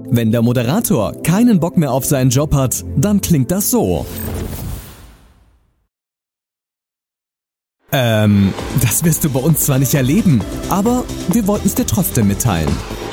Wenn der Moderator keinen Bock mehr auf seinen Job hat, dann klingt das so. Das wirst du bei uns zwar nicht erleben, aber wir wollten es dir trotzdem mitteilen.